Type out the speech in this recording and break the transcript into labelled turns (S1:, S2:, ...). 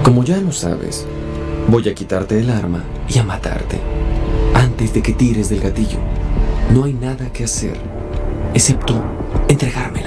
S1: Como ya lo sabes, voy a quitarte el arma y a matarte. Antes de que tires del gatillo, no hay nada que hacer, excepto entregármela.